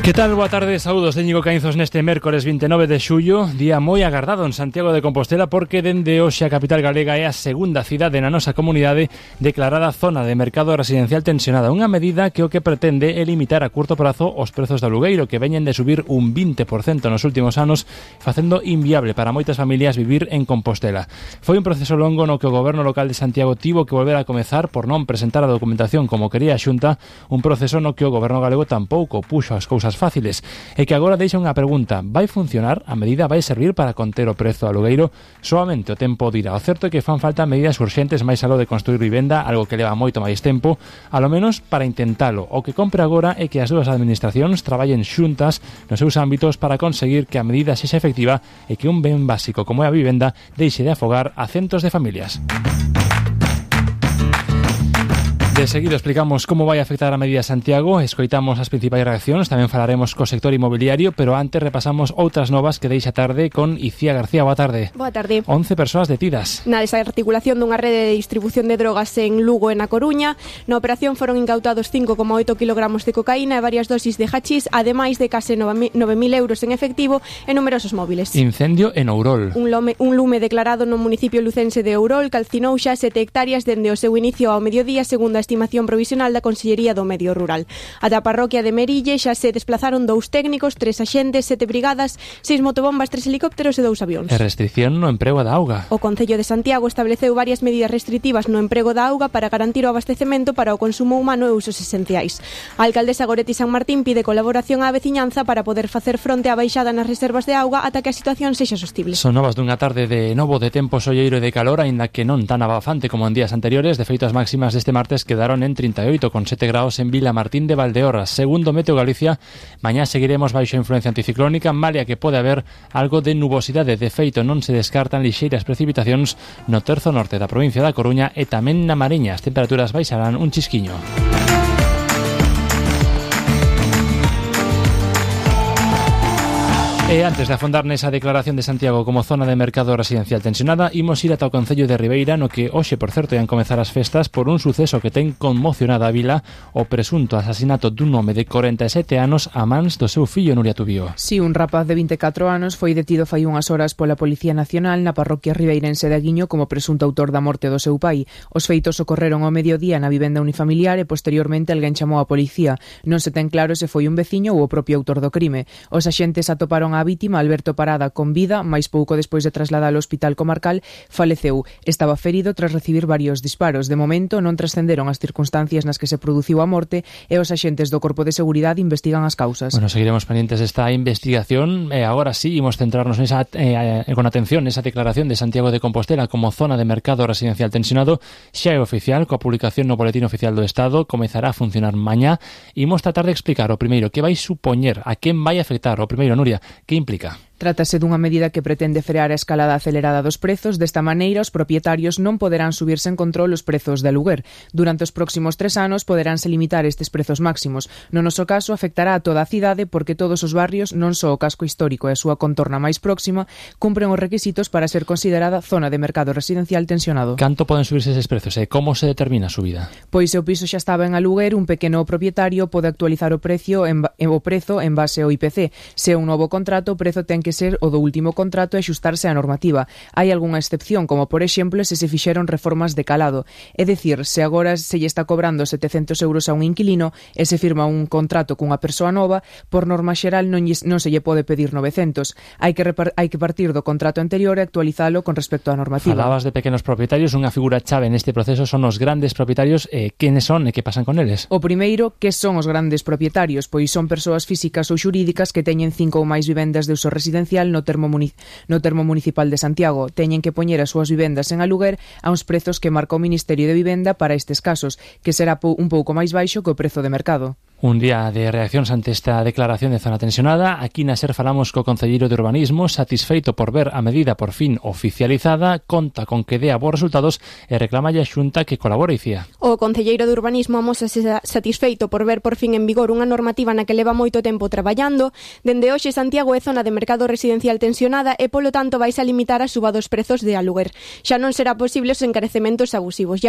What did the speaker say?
Que tal? Boa tarde, saúdos de Íñigo Caínzos neste mércores 29 de xullo, día moi agardado en Santiago de Compostela porque dende hoxe a capital galega é a segunda cidade na nosa comunidade declarada zona de mercado residencial tensionada, unha medida que o que pretende é limitar a curto prazo os prezos do alugueiro que veñen de subir un 20% nos últimos anos, facendo inviable para moitas familias vivir en Compostela. Foi un proceso longo no que o goberno local de Santiago tivo que volver a comezar por non presentar a documentación como quería a Xunta, un proceso no que o goberno galego tampouco puxo as cousas fáciles e que agora deixa unha pregunta: vai funcionar? A medida vai servir para conter o prezo do alugueiro? Soamente o tempo dirá. O certo é que fan falta medidas urxentes máis aló de construir vivenda, algo que leva moito máis tempo, alo menos para intentalo. O que compre agora é que as dúas administracións traballen xuntas nos seus ámbitos para conseguir que a medida sexa efectiva e que un ben básico como é a vivenda deixe de afogar a centos de familias. De seguido explicamos como vai afectar a medida Santiago, escoitamos as principais reaccións, tamén falaremos co sector inmobiliario, pero antes repasamos outras novas que deixa tarde con Icía García. Boa tarde. Boa tarde. 11 persoas detidas. Na desarticulación dunha rede de distribución de drogas en Lugo e na Coruña, na operación foron incautados 5,8 kg de cocaína e varias dosis de hachís, ademais de case 9.000 euros en efectivo e numerosos móviles. Incendio en Ourol. Un lume declarado no municipio lucense de Ourol calcinou xa 7 hectáreas dende o seu inicio ao mediodía, segundo a estimación provisional da Consellería do Medio Rural. Ata a parroquia de Merille xa se desplazaron 2 técnicos, 3 axentes, 7 brigadas, 6 motobombas, 3 helicópteros e 2 avións. E restricción no emprego da auga. O Concello de Santiago estableceu varias medidas restritivas no emprego da auga para garantir o abastecemento para o consumo humano e usos esenciais. A alcaldesa Goretti San Martín pide colaboración á veciñanza para poder facer fronte á baixada nas reservas de auga ata que a situación sexa sostible. Son novas dunha tarde de novo de tempo solleiro e de calor, aínda que non tan abafante como en días anteriores. De feito, as máximas deste martes quedaron en 38,7 graus en Vila Martín de Valdeorras. Segundo Meteo Galicia, mañá seguiremos baixo influencia anticiclónica, malia que pode haber algo de nubosidade. De feito, non se descartan lixeiras precipitacións no terzo norte da provincia da Coruña e tamén na Mariña. As temperaturas baixarán un chisquiño. E antes de afondar nesa declaración de Santiago como zona de mercado residencial tensionada, imos ir ata o Concello de Ribeira, no que hoxe, por certo, ian comezar as festas por un suceso que ten conmocionada a vila, o presunto asasinato dun home de 47 anos a mans do seu fillo Nuria Tubío. Si, un rapaz de 24 anos foi detido fai unhas horas pola Policía Nacional na parroquia ribeirense de Aguiño como presunto autor da morte do seu pai. Os feitos ocorreron ao mediodía na vivenda unifamiliar e posteriormente alguén chamou a policía. Non se ten claro se foi un veciño ou o propio autor do crime. Os axentes atoparon a vítima, Alberto Parada, con vida, máis pouco despois de trasladar ao hospital comarcal, faleceu. Estaba ferido tras recibir varios disparos. De momento non trascenderon as circunstancias nas que se produciu a morte e os axentes do Corpo de Seguridade investigan as causas. Bueno, seguiremos pendientes desta investigación e agora sí, imos centrarnos nesa, con atención nesa declaración de Santiago de Compostela como zona de mercado residencial tensionado. Xa é oficial, coa publicación no Boletín Oficial do Estado, comezará a funcionar mañá. Imos tratar de explicar o primeiro que vai supoñer, a quen vai afectar. O primeiro, Nuria, que implica? Trátase dunha medida que pretende frear a escalada acelerada dos prezos. Desta maneira, os propietarios non poderán subir sen control os prezos de aluguer. Durante os próximos 3 anos poderánse limitar estes prezos máximos. No noso caso, afectará a toda a cidade porque todos os barrios, non só o casco histórico e a súa contorna máis próxima, cumpren os requisitos para ser considerada zona de mercado residencial tensionado. Canto poden subirse eses prezos e como se determina a subida? Pois se o piso xa estaba en aluguer, un pequeno propietario pode actualizar o prezo en base ao IPC. Se é un novo contrato, o prezo ten que ser o do último contrato e axustarse á normativa. Hai algunha excepción, como por exemplo se fixeron reformas de calado. É dicir, se agora se lle está cobrando 700 euros a un inquilino e se firma un contrato cunha persoa nova, por norma xeral non se lle pode pedir 900. Hai que partir do contrato anterior e actualizalo con respecto á normativa. Falabas de pequenos propietarios, unha figura chave neste proceso son os grandes propietarios. Quenes son e que pasan con eles? O primeiro, que son os grandes propietarios? Pois son persoas físicas ou xurídicas que teñen 5 ou máis vivendas de uso residencial no termo municipal de Santiago. Teñen que poñer as súas vivendas en aluguer a uns prezos que marca o Ministerio de Vivenda para estes casos, que será un pouco máis baixo que o prezo de mercado. Un día de reaccións ante esta declaración de zona tensionada. Aquí na SER falamos co concelleiro de Urbanismo, satisfeito por ver a medida por fin oficializada, conta con que dea bons resultados e reclama a Xunta que colabore. Icía. O concelleiro de Urbanismo amosase satisfeito por ver por fin en vigor unha normativa na que leva moito tempo traballando. Dende hoxe Santiago é zona de mercado residencial tensionada e polo tanto vais a limitar a suba dos prezos de aluguer. Xa non será posible os encarecementos abusivos.